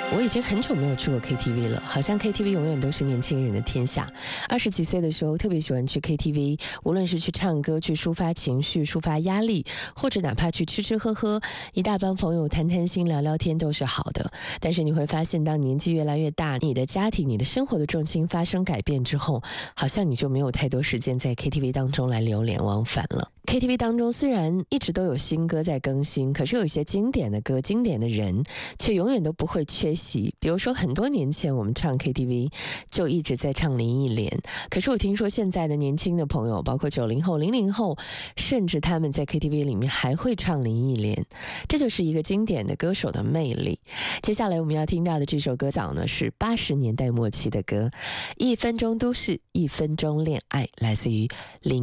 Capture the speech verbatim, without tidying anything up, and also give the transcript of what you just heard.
我已经很久没有去过 K T V 了，好像 K T V 永远都是年轻人的天下。二十几岁的时候特别喜欢去 K T V， 无论是去唱歌、去抒发情绪、抒发压力，或者哪怕去吃吃喝喝，一大帮朋友谈谈心、聊聊天都是好的。但是你会发现，当年纪越来越大，你的家庭、你的生活的重心发生改变之后，好像你就没有太多时间在 K T V 当中来流连忘返了。K T V 当中虽然一直都有新歌在更新，可是有一些经典的歌、经典的人却永远都不会缺席。比如说很多年前我们唱 K T V 就一直在唱林忆莲，可是我听说现在的年轻的朋友，包括九零后、零零后，甚至他们在 K T V 里面还会唱林忆莲，这就是一个经典的歌手的魅力。接下来我们要听到的这首歌早呢是八十年代末期的歌，一分钟都市，一分钟恋爱，来自于林